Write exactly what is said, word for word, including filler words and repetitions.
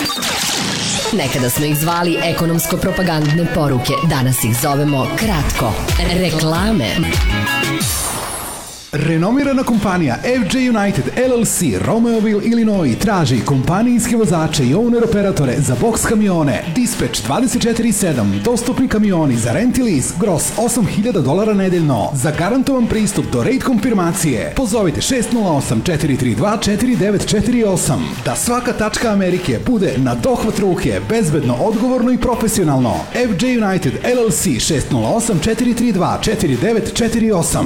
Nekada smo ih zvali ekonomsko-propagandne poruke, danas ih zovemo kratko reklame. Renomirana kompanija F J United L L C Romeoville, Illinois traži kompanijske vozače i owner-operatore za boks kamione, dispatch dvadeset četiri sedam, dostupni kamioni za rent i lease, gros osam hiljada dolara nedeljno, za garantovan pristup do rate konfirmacije. Pozovite šest nula osam četiri tri dva četiri devet četiri osam. Da svaka tačka Amerike bude na dohvat ruke, bezbedno, odgovorno i profesionalno. F J United L L C šest nula osam četiri tri dva četiri devet četiri osam.